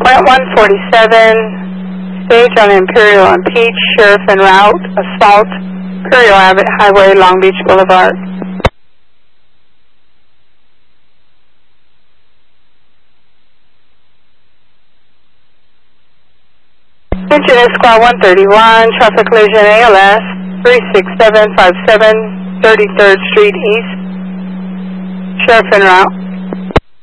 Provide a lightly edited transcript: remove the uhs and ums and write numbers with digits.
Point 147, stage on Imperial and Peach, sheriff en route, assault, Imperial Abbott Highway, Long Beach Boulevard. Attention is Squad 131, traffic collision ALS, 36757, 33rd Street East, sheriff en route.